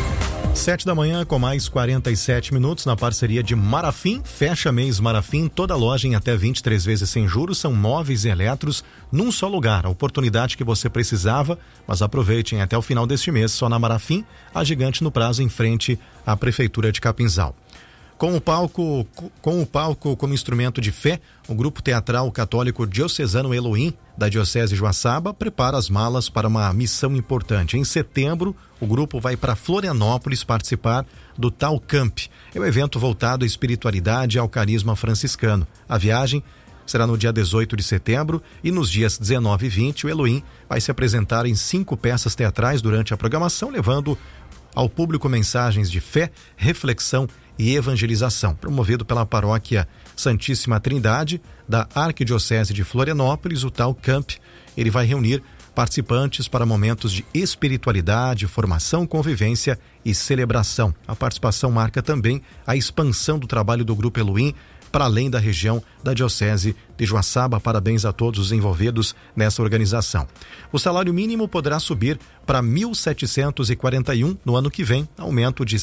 7 da manhã com mais 47 minutos na parceria de Marafim. Fecha mês Marafim, toda loja em até 23 vezes sem juros, são móveis e eletros num só lugar. A oportunidade que você precisava, mas aproveitem até o final deste mês, só na Marafim, a gigante no prazo em frente à Prefeitura de Capinzal. Com o palco como instrumento de fé, o grupo teatral católico diocesano Elohim, da Diocese de Joaçaba, prepara as malas para uma missão importante. Em setembro, o grupo vai para Florianópolis participar do Tal Camp. É um evento voltado à espiritualidade e ao carisma franciscano. A viagem será no dia 18 de setembro e nos dias 19 e 20, o Elohim vai se apresentar em 5 peças teatrais durante a programação, levando ao público mensagens de fé, reflexão e evangelização, promovido pela Paróquia Santíssima Trindade da Arquidiocese de Florianópolis. O Tal Camp, ele vai reunir participantes para momentos de espiritualidade, formação, convivência e celebração. A participação marca também a expansão do trabalho do Grupo Elohim para além da região da Diocese de Joaçaba. Parabéns a todos os envolvidos nessa organização. O salário mínimo poderá subir para R$ 1.741 no ano que vem, aumento de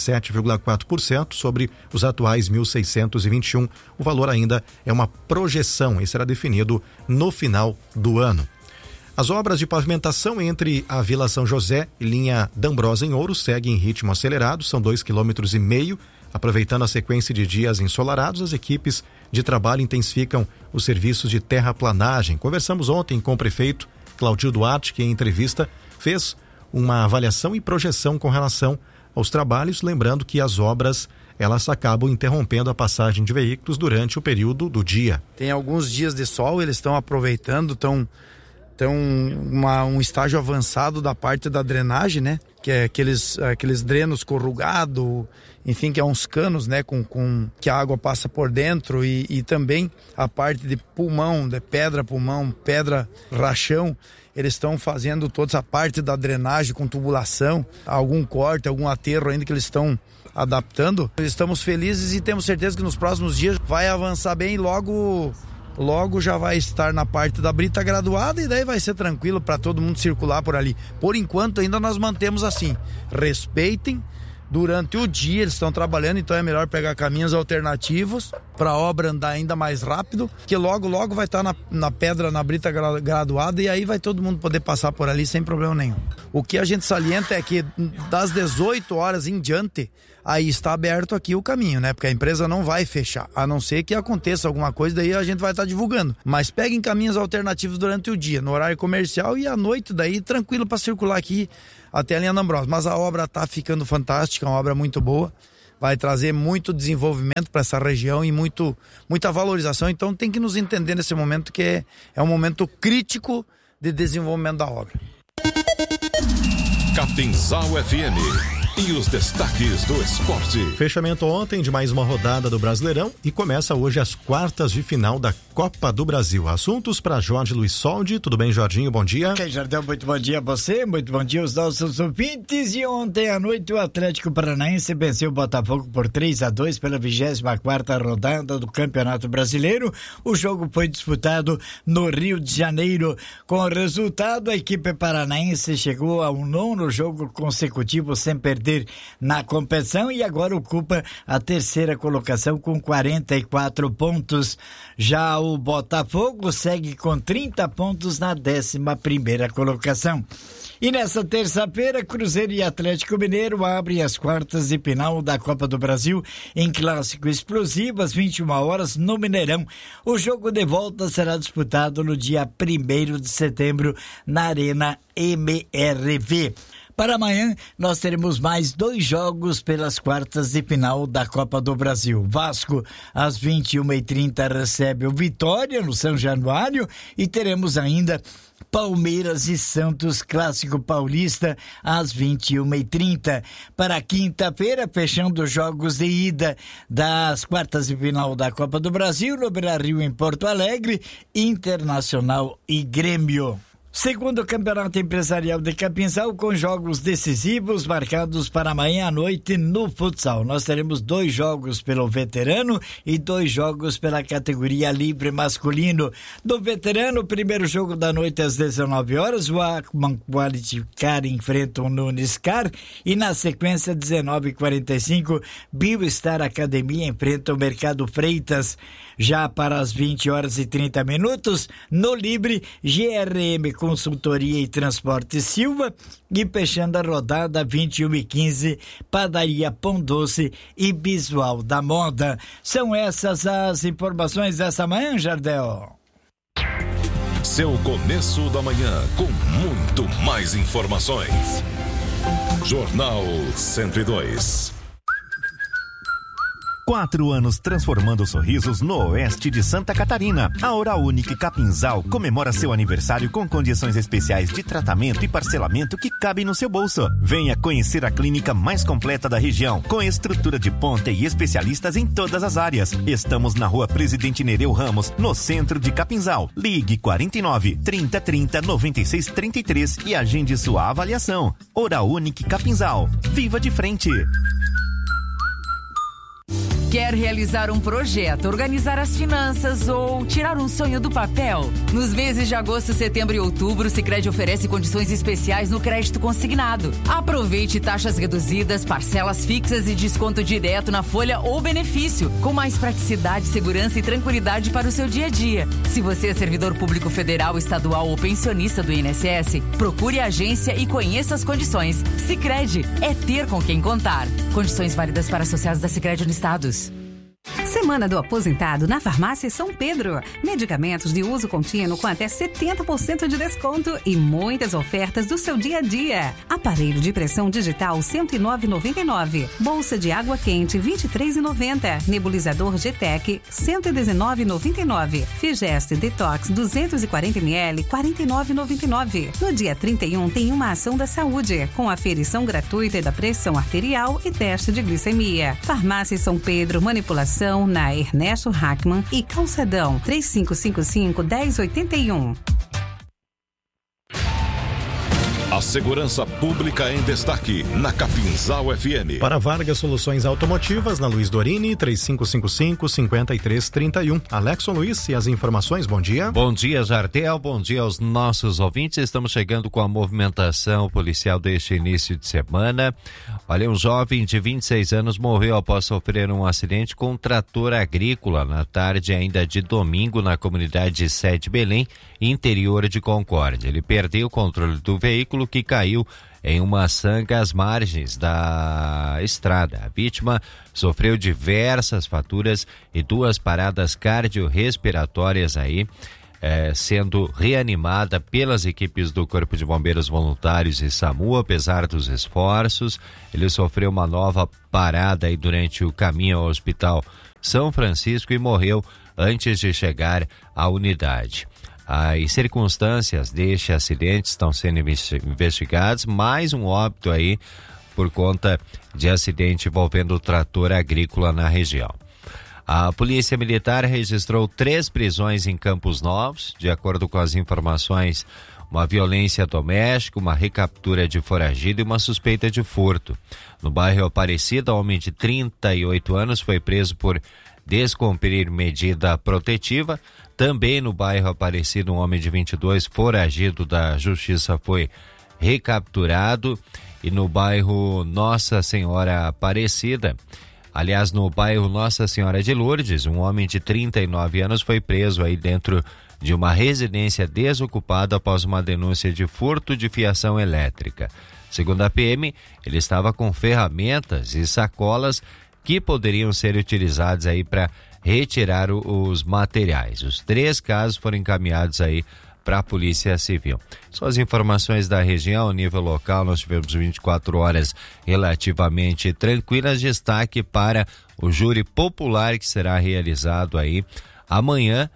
7,4% sobre os atuais R$ 1.621. O valor ainda é uma projeção e será definido no final do ano. As obras de pavimentação entre a Vila São José e linha D'Ambrosa em Ouro seguem em ritmo acelerado, são 2,5 km. Aproveitando a sequência de dias ensolarados, as equipes de trabalho intensificam os serviços de terraplanagem. Conversamos ontem com o prefeito Claudio Duarte, que em entrevista fez uma avaliação e projeção com relação aos trabalhos, lembrando que as obras elas acabam interrompendo a passagem de veículos durante o período do dia. Tem alguns dias de sol, eles estão aproveitando, estão Então, um estágio avançado da parte da drenagem, né? Que é aqueles drenos corrugados, enfim, que é uns canos, né? Com que a água passa por dentro e também a parte de pulmão, de pedra-pulmão, pedra-rachão. Eles estão fazendo toda essa parte da drenagem com tubulação, algum corte, algum aterro ainda que eles estão adaptando. Estamos felizes e temos certeza que nos próximos dias vai avançar bem e logo já vai estar na parte da brita graduada e daí vai ser tranquilo para todo mundo circular por ali. Por enquanto ainda nós mantemos assim, respeitem, durante o dia eles estão trabalhando, então é melhor pegar caminhos alternativos para a obra andar ainda mais rápido, que logo vai estar na pedra, na brita graduada e aí vai todo mundo poder passar por ali sem problema nenhum. O que a gente salienta é que das 18 horas em diante, aí está aberto aqui o caminho, né? Porque a empresa não vai fechar, a não ser que aconteça alguma coisa, daí a gente vai estar divulgando. Mas peguem caminhos alternativos durante o dia, no horário comercial e à noite daí tranquilo para circular aqui até a linha D'Ambrosio. Mas a obra está ficando fantástica, uma obra muito boa, vai trazer muito desenvolvimento para essa região e muita valorização, então tem que nos entender nesse momento que é um momento crítico de desenvolvimento da obra. Capinzal FM e os destaques do esporte. Fechamento ontem de mais uma rodada do Brasileirão e começa hoje as quartas de final da Copa do Brasil. Assuntos para Jorge Luiz Soldi. Tudo bem, Jorginho? Bom dia. Ok, Jardel, muito bom dia a você, muito bom dia aos nossos ouvintes. E ontem à noite o Atlético Paranaense venceu o Botafogo por 3-2 pela 24ª rodada do Campeonato Brasileiro. O jogo foi disputado no Rio de Janeiro. Com o resultado, a equipe paranaense chegou ao 9º jogo consecutivo sem perder na competição e agora ocupa a 3ª colocação com 44 pontos. Já o Botafogo segue com 30 pontos na 11ª colocação. E nessa terça-feira, Cruzeiro e Atlético Mineiro abrem as quartas de final da Copa do Brasil em clássico explosivo às 21 horas no Mineirão. O jogo de volta será disputado no dia 1º de setembro na Arena MRV. Para amanhã, nós teremos mais 2 jogos pelas quartas de final da Copa do Brasil. Vasco, às 21h30, recebe o Vitória no São Januário e teremos ainda Palmeiras e Santos, clássico paulista, às 21h30. Para quinta-feira, fechando os jogos de ida das quartas de final da Copa do Brasil, no Beira-Rio em Porto Alegre, Internacional e Grêmio. Segundo Campeonato Empresarial de Capinzal, com jogos decisivos marcados para amanhã à noite no futsal. Nós teremos 2 jogos pelo veterano e 2 jogos pela categoria livre masculino. Do veterano, o primeiro jogo da noite às 19 horas, o Akman Quality Car enfrenta o Nunes Car e na sequência, 19h45, Biostar Academia enfrenta o Mercado Freitas. Já para as 20h30, no livre, GRM Consultoria e Transporte Silva e fechando a rodada 21h15, Padaria Pão Doce e Visual da Moda. São essas as informações dessa manhã, Jardel. Seu começo da manhã com muito mais informações. Jornal 102. 4 anos transformando sorrisos no oeste de Santa Catarina. A Oral Unique Capinzal comemora seu aniversário com condições especiais de tratamento e parcelamento que cabem no seu bolso. Venha conhecer a clínica mais completa da região, com estrutura de ponta e especialistas em todas as áreas. Estamos na Rua Presidente Nereu Ramos, no centro de Capinzal. Ligue 49 30 30 96 33 e agende sua avaliação. Oral Unique Capinzal. Viva de frente! Quer realizar um projeto, organizar as finanças ou tirar um sonho do papel? Nos meses de agosto, setembro e outubro, o Sicredi oferece condições especiais no crédito consignado. Aproveite taxas reduzidas, parcelas fixas e desconto direto na folha ou benefício, com mais praticidade, segurança e tranquilidade para o seu dia a dia. Se você é servidor público federal, estadual ou pensionista do INSS, procure a agência e conheça as condições. Sicredi é ter com quem contar. Condições válidas para associados da Sicredi Unistados. Semana do Aposentado na Farmácia São Pedro. Medicamentos de uso contínuo com até 70% de desconto e muitas ofertas do seu dia a dia. Aparelho de pressão digital R$ 109,99. Bolsa de água quente R$ 23,90. Nebulizador GTEC R$ 119,99. Figeste Detox 240 ml R$ 49,99. No dia 31 tem uma ação da saúde com aferição gratuita da pressão arterial e teste de glicemia. Farmácia São Pedro, manipulação na Ernesto Hackman e Calçadão 3555-1081. A segurança pública em destaque na Capinzal FM. Para Vargas Soluções Automotivas, na Luiz Dorini, 3555-5331. Alexson Luiz, e as informações, bom dia. Bom dia, Jardel, bom dia aos nossos ouvintes. Estamos chegando com a movimentação policial deste início de semana. Olha, um jovem de 26 anos morreu após sofrer um acidente com um trator agrícola na tarde ainda de domingo na comunidade 7 Belém, interior de Concórdia. Ele perdeu o controle do veículo que caiu em uma sanga às margens da estrada. A vítima sofreu diversas fraturas e 2 paradas cardiorrespiratórias aí, sendo reanimada pelas equipes do Corpo de Bombeiros Voluntários e SAMU. Apesar dos esforços, ele sofreu uma nova parada aí durante o caminho ao Hospital São Francisco e morreu antes de chegar à unidade. As circunstâncias deste acidente estão sendo investigadas, mais um óbito aí por conta de acidente envolvendo o trator agrícola na região. A Polícia Militar registrou 3 prisões em Campos Novos, de acordo com as informações, uma violência doméstica, uma recaptura de foragido e uma suspeita de furto. No bairro Aparecida, um homem de 38 anos foi preso por descumprir medida protetiva. Também no bairro Aparecido, um homem de 22, foragido da Justiça, foi recapturado. E no bairro Nossa Senhora Aparecida, aliás, no bairro Nossa Senhora de Lourdes, um homem de 39 anos foi preso aí dentro de uma residência desocupada após uma denúncia de furto de fiação elétrica. Segundo a PM, ele estava com ferramentas e sacolas que poderiam ser utilizados aí para retirar os materiais. Os 3 casos foram encaminhados aí para a Polícia Civil. Só as informações da região, a nível local, nós tivemos 24 horas relativamente tranquilas. Destaque para o júri popular que será realizado aí amanhã.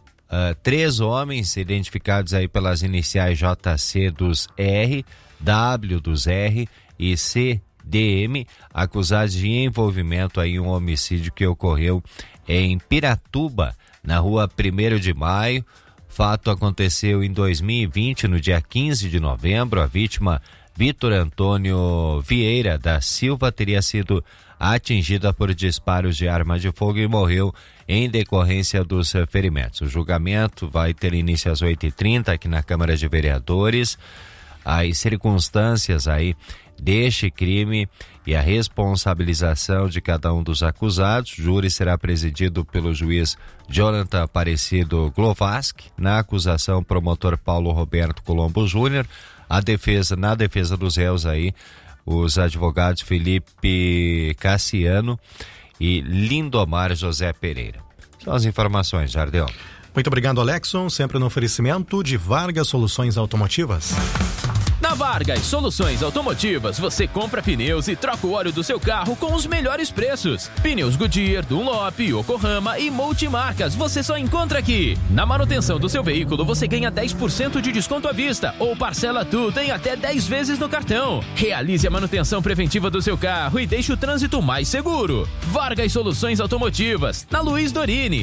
3 homens identificados aí pelas iniciais JC dos R, W dos R e CDM, acusados de envolvimento aí em um homicídio que ocorreu em Piratuba, na rua 1º de Maio. Fato aconteceu em 2020, no dia 15 de novembro. A vítima, Vitor Antônio Vieira da Silva, teria sido atingida por disparos de arma de fogo e morreu em decorrência dos ferimentos. O julgamento vai ter início às 8h30 aqui na Câmara de Vereadores. As circunstâncias aí deste crime e a responsabilização de cada um dos acusados. O júri será presidido pelo juiz Jonathan Aparecido Glovaski. Na acusação, promotor Paulo Roberto Colombo Júnior. Na defesa dos réus aí, os advogados Felipe Cassiano e Lindomar José Pereira. São as informações, Jardel. Muito obrigado, Alexson. Sempre no oferecimento de Vargas Soluções Automotivas. Na Vargas Soluções Automotivas, você compra pneus e troca o óleo do seu carro com os melhores preços. Pneus Goodyear, Dunlop, Yokohama e multimarcas, você só encontra aqui. Na manutenção do seu veículo, você ganha 10% de desconto à vista ou parcela tudo em até 10 vezes no cartão. Realize a manutenção preventiva do seu carro e deixe o trânsito mais seguro. Vargas Soluções Automotivas, na Luiz Dorini,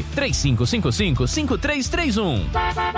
3555-5331.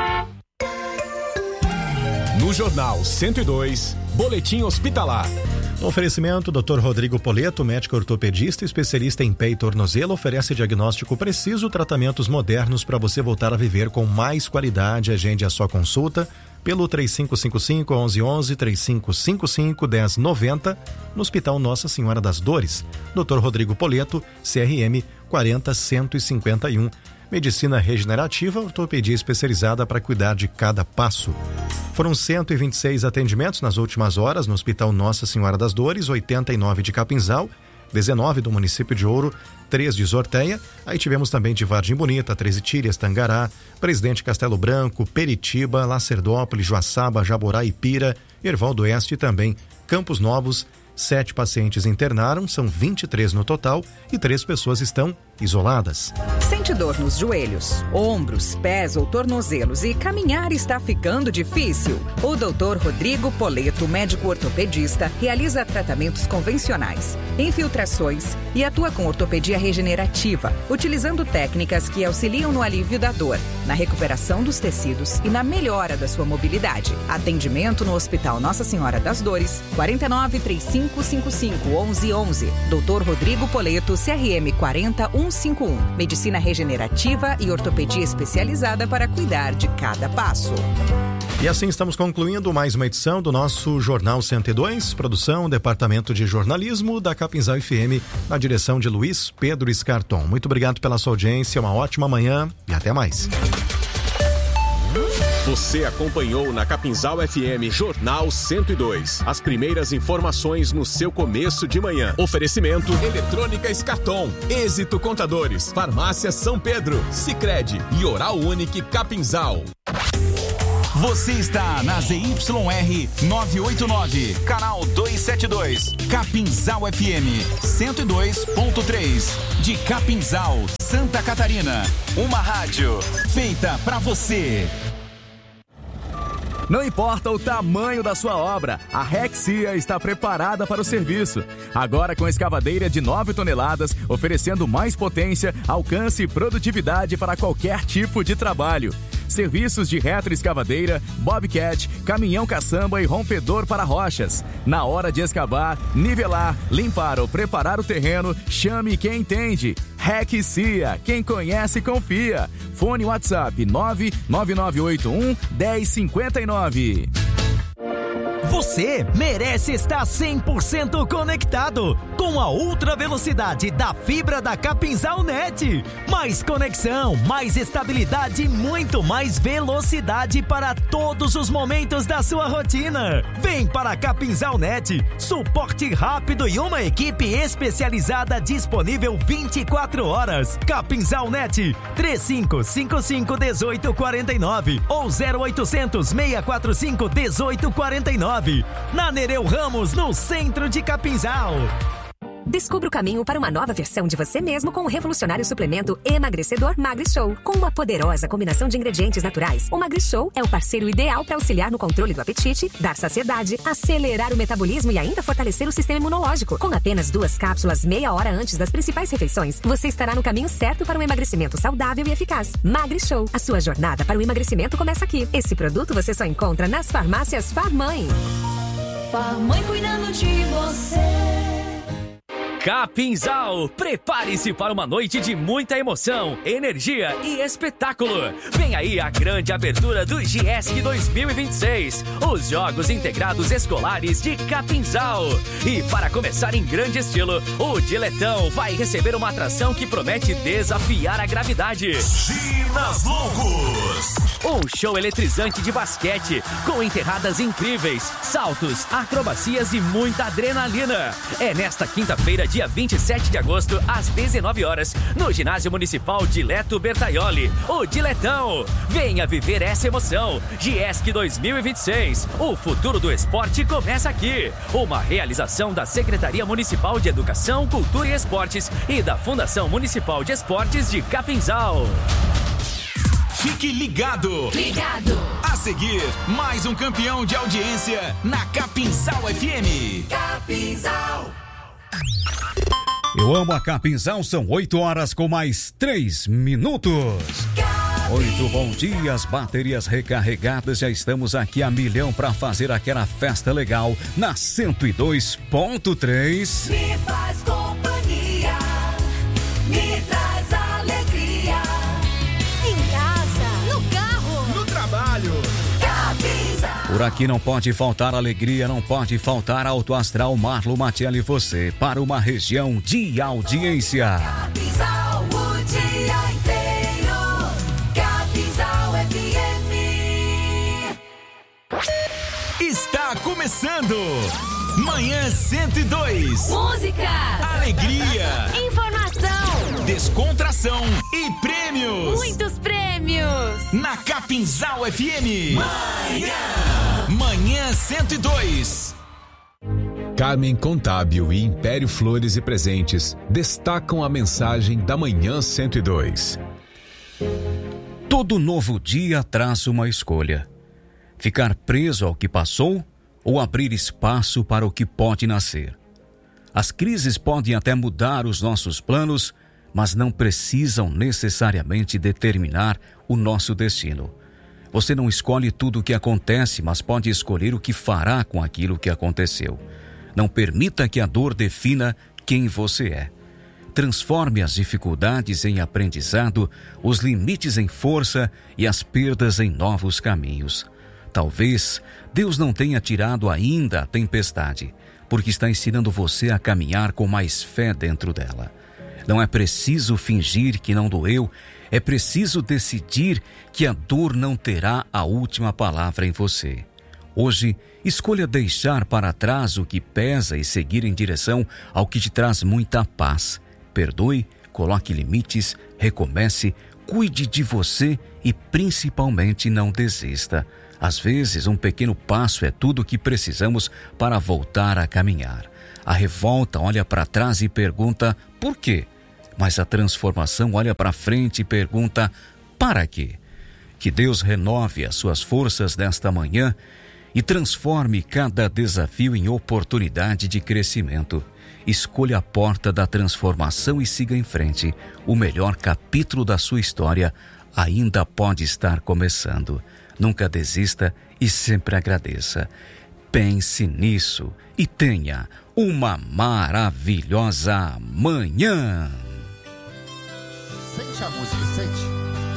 No Jornal 102, Boletim Hospitalar. No oferecimento, Dr. Rodrigo Poleto, médico ortopedista, especialista em pé e tornozelo, oferece diagnóstico preciso, tratamentos modernos para você voltar a viver com mais qualidade. Agende a sua consulta pelo 3555-1111, 3555-1090, no Hospital Nossa Senhora das Dores. Dr. Rodrigo Poleto, CRM 40151. Medicina regenerativa, ortopedia especializada para cuidar de cada passo. Foram 126 atendimentos nas últimas horas no Hospital Nossa Senhora das Dores, 89 de Capinzal 19 do município de Ouro, 3 de Zorteia. Aí tivemos também de Vargem Bonita, 13 Tírias, Tangará, Presidente Castelo Branco, Peritiba, Lacerdópolis, Joaçaba, Jaborá e Pira, Erval do Oeste e também Campos Novos. 7 pacientes internaram, são 23 no total e 3 pessoas estão isoladas. Sente dor nos joelhos, ombros, pés ou tornozelos e caminhar está ficando difícil? O Dr. Rodrigo Poleto, médico ortopedista, realiza tratamentos convencionais, infiltrações e atua com ortopedia regenerativa, utilizando técnicas que auxiliam no alívio da dor, na recuperação dos tecidos e na melhora da sua mobilidade. Atendimento no Hospital Nossa Senhora das Dores, 49-3555-1111. Dr. Rodrigo Poleto, CRM 40151. Medicina regenerativa e ortopedia especializada para cuidar de cada passo. E assim estamos concluindo mais uma edição do nosso Jornal 102, produção, Departamento de Jornalismo da Capinzal FM, na direção de Luiz Pedro Scarton. Muito obrigado pela sua audiência, uma ótima manhã e até mais. Você acompanhou na Capinzal FM Jornal 102. As primeiras informações no seu começo de manhã. Oferecimento Eletrônica Escarton, Êxito Contadores, Farmácia São Pedro, Sicredi e Oral Unique Capinzal. Você está na ZYR 989, canal 272, Capinzal FM 102.3, de Capinzal, Santa Catarina. Uma rádio feita pra você. Não importa o tamanho da sua obra, a Rexia está preparada para o serviço. Agora com escavadeira de 9 toneladas, oferecendo mais potência, alcance e produtividade para qualquer tipo de trabalho. Serviços de retroescavadeira, bobcat, caminhão caçamba e rompedor para rochas. Na hora de escavar, nivelar, limpar ou preparar o terreno, chame quem entende. Rexia, quem conhece confia. Fone WhatsApp 99981-1059. Você merece estar 100% conectado com a ultra velocidade da fibra da Capinzal Net. Mais conexão, mais estabilidade e muito mais velocidade para todos os momentos da sua rotina. Vem para a Capinzal Net, suporte rápido e uma equipe especializada disponível 24 horas. Capinzal Net, 3555-1849 ou 0800-645-1849. Na Nereu Ramos, no centro de Capinzal. Descubra o caminho para uma nova versão de você mesmo com o revolucionário suplemento emagrecedor MagriShow. Com uma poderosa combinação de ingredientes naturais, o MagriShow é o parceiro ideal para auxiliar no controle do apetite, dar saciedade, acelerar o metabolismo e ainda fortalecer o sistema imunológico. Com apenas 2 cápsulas meia hora antes das principais refeições, você estará no caminho certo para um emagrecimento saudável e eficaz. MagriShow, a sua jornada para o emagrecimento começa aqui. Esse produto você só encontra nas farmácias Farmãe. Farmãe cuidando de você. Capinzal, prepare-se para uma noite de muita emoção, energia e espetáculo. Vem aí a grande abertura do GIESC 2026, os Jogos Integrados Escolares de Capinzal. E para começar em grande estilo, o Diletão vai receber uma atração que promete desafiar a gravidade. Ginas Loucos! Um show eletrizante de basquete, com enterradas incríveis, saltos, acrobacias e muita adrenalina. É nesta quinta-feira, dia 27 de agosto, às 19 horas, no Ginásio Municipal Dileto Bertaioli, o Diletão. Venha viver essa emoção. GIESC 2026, o futuro do esporte começa aqui. Uma realização da Secretaria Municipal de Educação, Cultura e Esportes e da Fundação Municipal de Esportes de Capinzal. Fique ligado! Ligado! A seguir, mais um campeão de audiência na Capinzal FM. Capinzal! Eu amo a Capinzal, são 8 horas com mais 3 minutos. Muito bom dia, as baterias recarregadas, já estamos aqui a milhão para fazer aquela festa legal na 102.3. Me faz companhia, me traz alegria. Em casa, no carro, no trabalho. Capinzal. Por aqui não pode faltar alegria, não pode faltar Alto Astral, Marlo Matiello e você, para uma região de audiência. Capinzal, o dia inteiro. Capinzal FM. Está começando Manhã 102. Música, alegria, informação, descontração e prêmios. muitos prêmios. Na Capinzal FM. Manhã 102. Carmen Contábil e Império Flores e Presentes destacam a mensagem da Manhã 102. Todo novo dia traz uma escolha: ficar preso ao que passou ou abrir espaço para o que pode nascer. As crises podem até mudar os nossos planos, mas não precisam necessariamente determinar o nosso destino. Você não escolhe tudo o que acontece, mas pode escolher o que fará com aquilo que aconteceu. Não permita que a dor defina quem você é. Transforme as dificuldades em aprendizado, os limites em força e as perdas em novos caminhos. Talvez Deus não tenha tirado ainda a tempestade, porque está ensinando você a caminhar com mais fé dentro dela. Não é preciso fingir que não doeu, é preciso decidir que a dor não terá a última palavra em você. Hoje, escolha deixar para trás o que pesa e seguir em direção ao que te traz muita paz. Perdoe, coloque limites, recomece, cuide de você e principalmente não desista. Às vezes, um pequeno passo é tudo o que precisamos para voltar a caminhar. A revolta olha para trás e pergunta por quê? Mas a transformação olha para frente e pergunta para quê? Que Deus renove as suas forças nesta manhã e transforme cada desafio em oportunidade de crescimento. Escolha a porta da transformação e siga em frente. O melhor capítulo da sua história ainda pode estar começando. Nunca desista e sempre agradeça. Pense nisso e tenha uma maravilhosa manhã. Sente a música, sente.